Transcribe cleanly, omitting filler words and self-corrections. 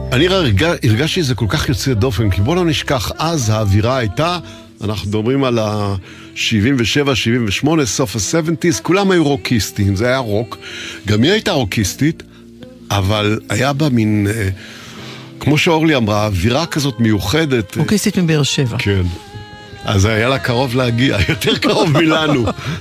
אני הרגשתי שזה כל כך יוצא דופן, כי בוא לא נשכח, אז האווירה הייתה, אנחנו מדברים על ה-77, 78, סוף ה-70s, כולם היו רוקיסטים, זה היה רוק. גם היא הייתה רוקיסטית, אבל היה בה מין, כמו שאורלי אמרה, אווירה כזאת מיוחדת. רוקיסטית מבאר שבע. כן. אז היה לה קרוב להגיע, יותר קרוב מלנו.